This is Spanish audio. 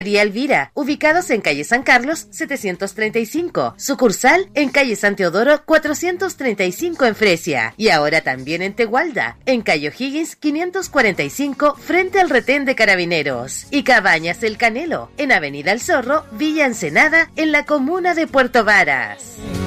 María Elvira, ubicados en calle San Carlos 735, sucursal en calle San Teodoro 435 en Fresia, y ahora también en Tegualda, en calle O'Higgins 545 frente al retén de Carabineros, y Cabañas El Canelo, en avenida El Zorro, Villa Ensenada, en la comuna de Puerto Varas.